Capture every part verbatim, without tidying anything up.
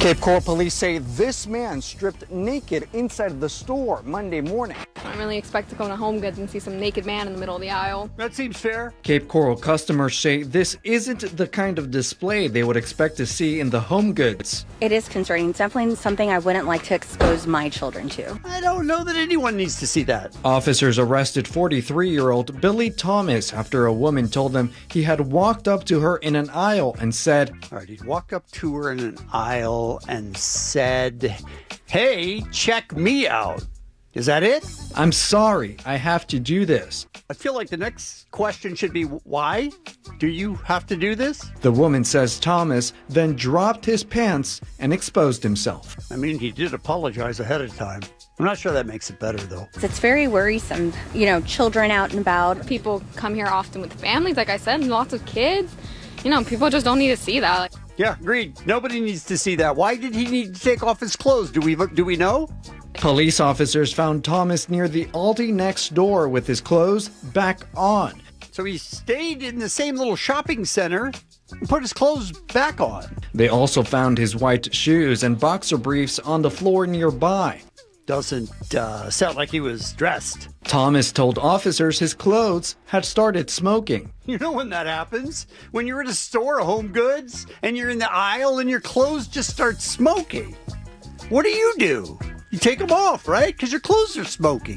Cape Coral police say this man stripped naked inside the store Monday morning. I don't really expect to go to Home Goods and see some naked man in the middle of the aisle. That seems fair. Cape Coral customers say this isn't the kind of display they would expect to see in the Home Goods. It is concerning. It's definitely something I wouldn't like to expose my children to. I don't know that anyone needs to see that. Officers arrested forty-three-year-old Billy Thomas after a woman told them he had walked up to her in an aisle and said, All right, he'd walk up to her in an aisle and said, hey, check me out. Is that it? I'm sorry, I have to do this. I feel like the next question should be, why do you have to do this? The woman says Thomas then dropped his pants and exposed himself. I mean, he did apologize ahead of time. I'm not sure that makes it better, though. It's very worrisome, you know, children out and about. People come here often with families, like I said, and lots of kids. You know, people just don't need to see that. Yeah, agreed. Nobody needs to see that. Why did he need to take off his clothes? Do we do we know? Police officers found Thomas near the Aldi next door with his clothes back on. So he stayed in the same little shopping center and put his clothes back on. They also found his white shoes and boxer briefs on the floor nearby. Doesn't uh, sound like he was dressed. Thomas told officers his clothes had started smoking. You know when that happens? When you're at a store, Home Goods, and you're in the aisle and your clothes just start smoking. What do you do? You take them off, right? Because your clothes are smoking.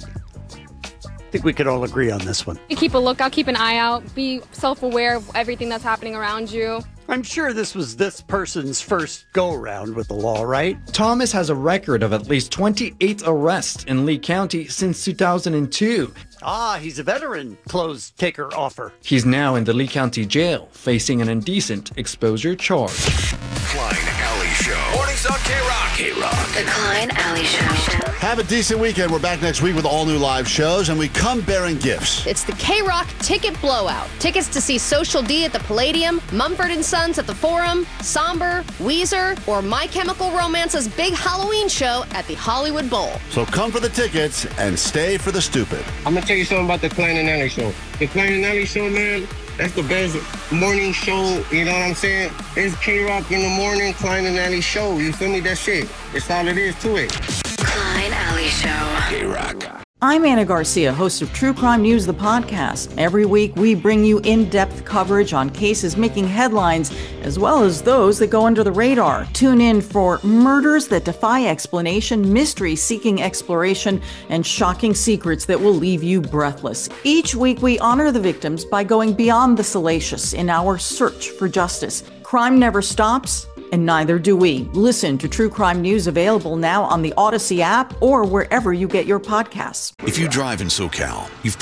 I think we could all agree on this one. You keep a lookout, keep an eye out, be self-aware of everything that's happening around you. I'm sure this was this person's first go-around with the law, right? Thomas has a record of at least twenty-eight arrests in Lee County since two thousand two. Ah, he's a veteran clothes taker offer. He's now in the Lee County Jail, facing an indecent exposure charge. Klein Alley Show. Mornings on K-Rock. K-Rock. The Klein Alley Show. Have a decent weekend. We're back next week with all new live shows, and we come bearing gifts. It's the K-Rock Ticket Blowout. Tickets to see Social D at the Palladium, Mumford and Sons at the Forum, Somber, Weezer, or My Chemical Romance's big Halloween show at the Hollywood Bowl. So come for the tickets and stay for the stupid. I'm going to tell you something about the Klein and Alley Show. The Klein and Alley Show, man, that's the best morning show, you know what I'm saying? It's K-Rock in the morning, Klein and Alley Show. You feel me? That's it. It's all it is to it. Klein Alley Show. K-Rock. I'm Anna Garcia, host of True Crime News, the podcast. Every week, we bring you in-depth coverage on cases making headlines, as well as those that go under the radar. Tune in for murders that defy explanation, mysteries seeking exploration, and shocking secrets that will leave you breathless. Each week, we honor the victims by going beyond the salacious in our search for justice. Crime never stops, and neither do we. Listen to True Crime News, available now on the Odyssey app or wherever you get your podcasts. If you drive in SoCal, you've